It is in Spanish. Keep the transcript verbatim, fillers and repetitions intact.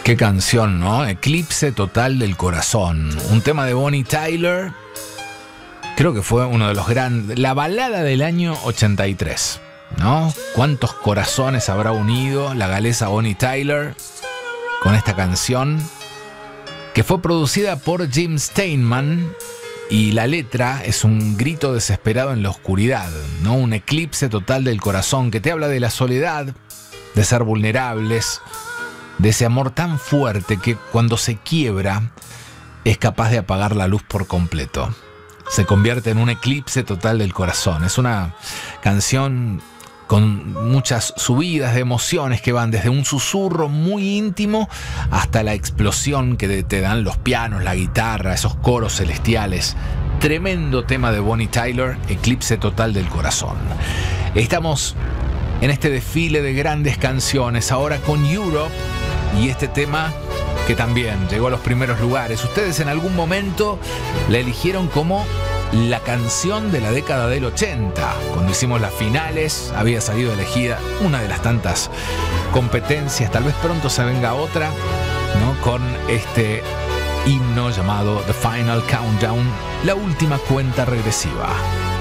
Qué canción, ¿no? Eclipse total del corazón. Un tema de Bonnie Tyler. Creo que fue uno de los grandes... La balada del año ochenta y tres, ¿no? ¿Cuántos corazones habrá unido la galesa Bonnie Tyler con esta canción? Que fue producida por Jim Steinman. Y la letra es un grito desesperado en la oscuridad, ¿no? Un eclipse total del corazón que te habla de la soledad, de ser vulnerables, de ese amor tan fuerte que cuando se quiebra es capaz de apagar la luz por completo. Se convierte en un eclipse total del corazón. Es una canción con muchas subidas de emociones que van desde un susurro muy íntimo hasta la explosión que te dan los pianos, la guitarra, esos coros celestiales. Tremendo tema de Bonnie Tyler, eclipse total del corazón. Estamos en este desfile de grandes canciones ahora con Europe y este tema que también llegó a los primeros lugares. Ustedes en algún momento la eligieron como la canción de la década del ochenta. Cuando hicimos las finales había salido elegida una de las tantas competencias. Tal vez pronto se venga otra, ¿no? Con este himno llamado The Final Countdown, la última cuenta regresiva.